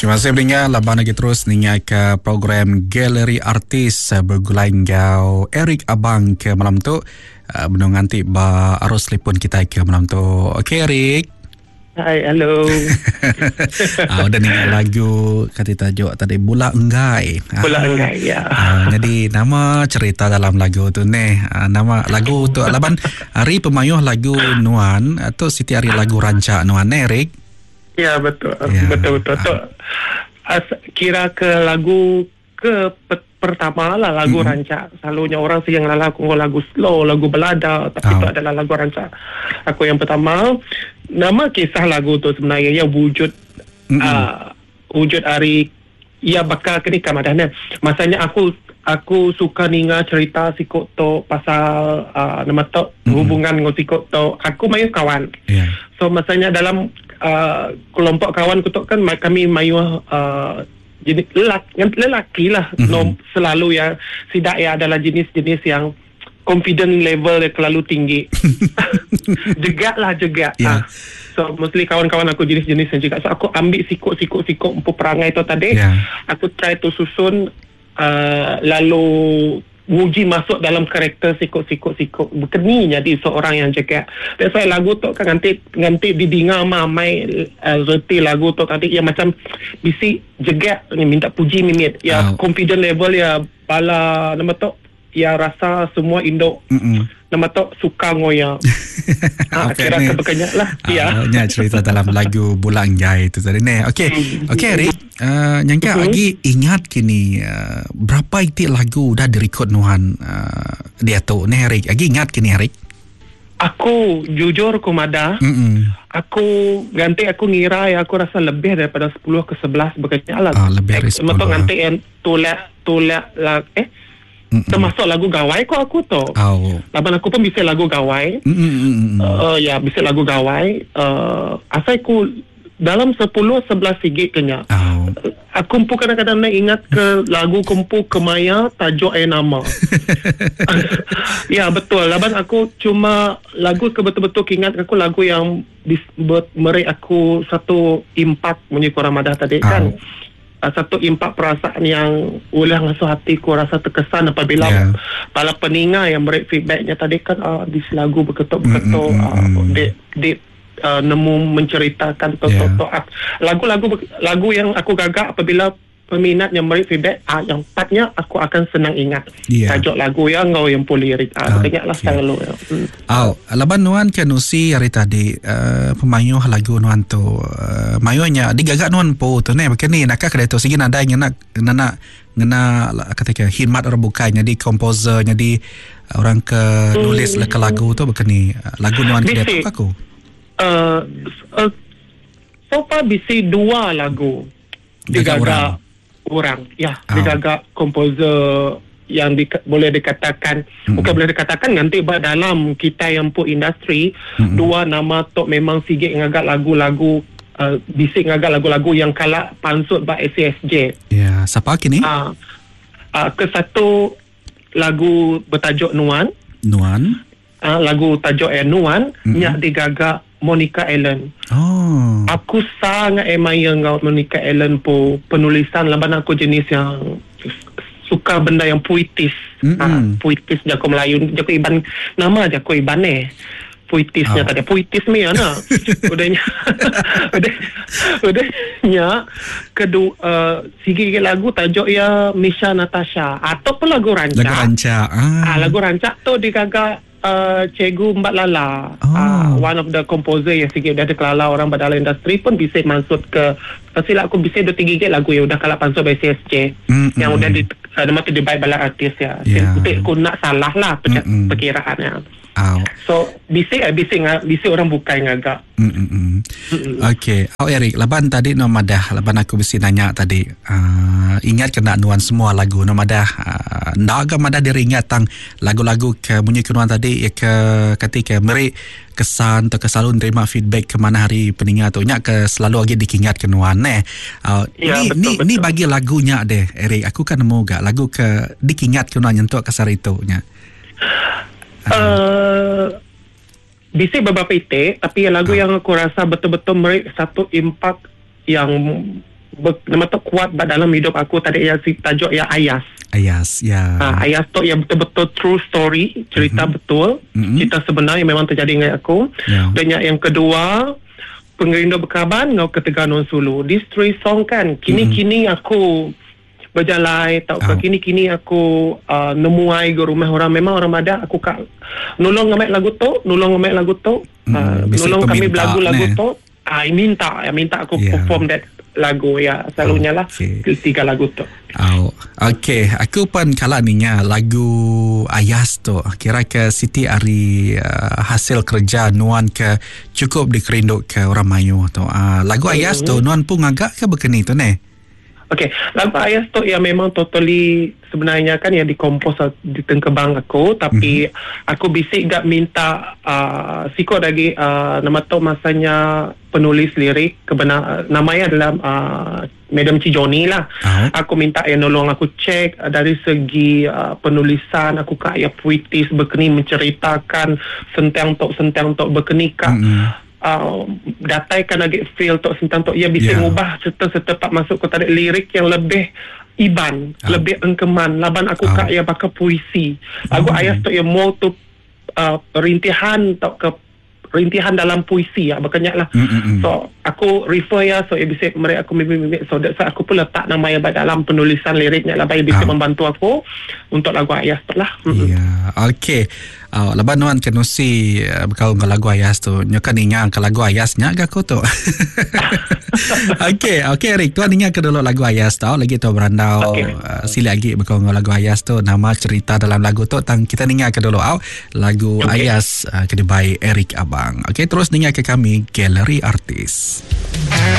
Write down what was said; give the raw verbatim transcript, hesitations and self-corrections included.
Terima kasih pendengar. Laban lagi terus ningai ke program Galeri Artis bergulang gau Eric Abang ke malam tu. Uh, Benung nanti ba arus telefon kita ke malam tu. Okey Eric. Hai, hello. Ah, udah ningai lagu kata tajuk tadi Bula Enggai. Bula Enggai, ya. Ah, jadi nama cerita dalam lagu tu ni. Ah, nama lagu tu laban Ari pemayuh lagu Nuan atau Siti Ari lagu rancak Nuan ni Eric. Ya, betul. Ya. Betul betul. Tu as, kira ke lagu ke pe- pertama lah lagu mm-hmm. rancak. Selalunya orang sih yang lagu lagu slow, lagu balada, tapi itu oh. adalah lagu rancak. Aku yang pertama. Nama kisah lagu tu sebenarnya ya wujud mm-hmm. uh, wujud Ari ia bakal kini kamadana. Masanya aku aku suka ninga cerita sikok to pasal uh, nama tu mm-hmm. hubungan dengan sikok to. Aku mayu kawan. Yeah. So masanya dalam uh, kelompok kawan ku tu kan kami mayu uh, jenis lelaki, lelaki lah mm-hmm. no, selalu ya sidak ya adalah jenis-jenis yang confident level yang terlalu tinggi. Jegak lah jegak. Yeah. Ha. So mostly kawan-kawan aku jenis-jenis yang jegak. So aku ambil sikut-sikut-sikut empu perangai tu tadi. Yeah. Aku try tu susun uh, lalu uji masuk dalam karakter sikut-sikut-sikut berkeni jadi seorang yang jegak. That's why lagu tu kan nanti nanti didengar mamai uh, reti lagu tu tadi yang macam bisi jegak ni minta puji mimit. Ya oh. confident level ya bala nama tu ya rasa semua Indo Mm-mm. nama tu suka ngoya. Ha, okay, kira kebekannya lah. Uh, ya. Nya cerita dalam lagu Bula Enggai itu tadi ni. Okey. Mm. Okey Eric, uh, nyangka mm-hmm. lagi ingat kini uh, berapa itik lagu dah direkod Nuhan uh, dia tu ni Eric. Lagi ingat kini Eric? Aku jujur kumada. Mm-mm. Aku ganti aku ngira ya aku rasa lebih daripada sepuluh ke sebelas begitu lah. Ah, lebih dari sepuluh. Betul ganti yang tolak tolak lah eh Mm-mm. termasuk lagu gawai kok aku tu. Oh. Laban aku pun bisa lagu gawai. Uh, ya bisa lagu gawai. Uh, asal aku dalam sepuluh sebelas sigit kenya. Oh. Aku pun kadang-kadang nak ingat ke lagu kumpu Kemaya tajuk air nama. Ya betul. Laban aku cuma lagu ke betul-betul ingat aku lagu yang beri aku satu impak menyukai Ramadan tadi oh. kan. Uh, satu impak perasaan yang oleh ngasuh hatiku rasa terkesan apabila yeah. para peninga yang beri feedbacknya tadi kan uh, di lagu berketuk-berketuk mm-hmm. uh, di, di uh, nemu menceritakan toto-toto yeah. lagu-lagu lagu yang aku gagak apabila peminat yang beri feedback uh, yang patnya aku akan senang ingat yeah. tajuk lagu yang ngau yang polirik uh, okay. Banyak lah selalu ya. hmm. Oh, laban Nuan ke nusi hari tadi uh, pemayuh lagu Nuan tu uh, mayuhnya digagak Nuan po tu ni begini nak kada tu sigi nada ngena ngena ngena kata khidmat orang bukan jadi komposer jadi orang ke nulis hmm. ke lagu tu begini lagu Nuan ke tu aku uh, uh, so far bisi dua lagu digagak orang ya oh. digagak komposer yang di, boleh dikatakan mm-hmm. bukan boleh dikatakan nanti dalam kita yang pun industri mm-hmm. dua nama tok memang sigit ngagak lagu-lagu uh, bisik ngagak lagu-lagu yang kalak pansut ba S C S J. Ya, siapa kini? Uh, uh, ke satu lagu bertajuk Nuan. Nuan. Uh, lagu tajuk eh Nuan mm-hmm. nyak digagak Monica Allen. Oh. Aku sangat admire ngau Monica Allen po penulisan laban aku jenis yang suka benda yang puitis. Mm-hmm. Ha, puitis jako Melayu, jako Iban nama jako Iban eh. Puitisnya oh. tadi puitis ni ana. Udahnya. udah udahnya kedua uh, sigi lagu tajuk ya Misha Natasha atau pun lagu rancak. Lagu rancak. Ah. Ah, lagu rancak tu digagak Uh, Cikgu Mbak Lala oh. uh, one of the composer yang sikit dah ada kelala orang dalam industri pun bisa masuk ke silap aku bisa dua tiga lagu yang udah kalap pansut by C S J mm-hmm. yang udah di uh, nama tu dibaik bala artis ya yeah. aku nak salah lah mm-hmm. perkiraannya oh. So bisa bisa bisa orang bukan agak mm-hmm. mm-hmm. Okay. Oh Eric laban tadi nomadah laban aku mesti nanya tadi uh, ingat kena Nuan semua lagu nomadah uh, ndak agak madah diri ingat tang lagu-lagu ke bunyi Nuan tadi ya ke ketika meri kesan atau selalu terima feedback ke mana hari peningat tu nyak ke selalu lagi dikingat ke Nuan eh uh, ya, ni betul, ni betul. ni bagi lagunya deh Eric aku kan nemu gak lagu ke dikingat ke Nuan nyentuh kesar itu nya uh, uh, bisa beberapa itik tapi lagu uh. yang aku rasa betul-betul meri satu impak yang ber, nama tu kuat dalam hidup aku tadi yang si tajuk yang Ayas. Ayas, ya. Ha, Ayas tu yang betul-betul true story, cerita mm-hmm. betul, mm-hmm. cerita sebenar yang memang terjadi dengan aku. Yeah. Dan yang, yang kedua, Pengerindu Berkaban Ngau Ketegangan Sulu. This three song kan, kini-kini mm-hmm. aku berjalan, tak oh. kini-kini aku uh, nemuai ke rumah orang, memang orang ada aku kak nolong ngambil lagu tu, nolong ngambil lagu tu, mm, uh, nolong kami lagu-lagu ne. tu. Ah, minta, ya minta aku yeah. perform that lagu ya selalunya lah okay. tiga lagu tu. Oh, okay. Aku pun kalau ninya lagu Ayas tu kira ke Siti Ari uh, hasil kerja Nuan ke cukup dikerinduk ke orang Melayu tu. Uh, lagu Ayas mm-hmm. tu Nuan pun agak ke berkeni tu ne? Okay, lagu Ayas tu yang memang totally sebenarnya kan yang dikompos di tengkebang aku, tapi mm-hmm. aku bisik gak minta uh, sikot lagi uh, nama tu masanya penulis lirik kebenar namanya adalah uh, Madam Cijoni lah. Uh-huh. Aku minta yang nolong aku cek uh, dari segi uh, penulisan aku kaya puitis berkeni menceritakan sentang tok sentang tok berkeni kak. Mm-hmm. Uh, dataikan lagi feel tok sentang tok ia bisa yeah. mengubah serta-serta pak masuk ke tadi lirik yang lebih iban, uh. lebih engkeman laban aku uh. kak ia bakal puisi. Lagu uh. Ayas tok yang mau tu uh, rintihan tok ke rintihan dalam puisi ya berkenyak lah. Mm-mm. So aku refer ya, so ia bisa mereka aku mimik-mimik, so that's aku pun letak nama yang dalam penulisan liriknya lah, ia bisa uh. membantu aku untuk lagu Ayas tu lah. Ya, yeah. Okay. Uh, lepas Nuan kenusi uh, berkawan ke lagu Ayas tu, nyokan ingat ke lagu Ayasnya ke aku tu. Okay, okay Eric, Tuan ingat ke dulu lagu Ayas tau, lagi tu berandau okay. uh, sila lagi berkawan ke lagu Ayas tu, nama cerita dalam lagu tu, tang kita ingat ke dulu au, lagu okay. Ayas uh, kedai Eric Abang. Okay, terus ingat ke kami Galeri Artis.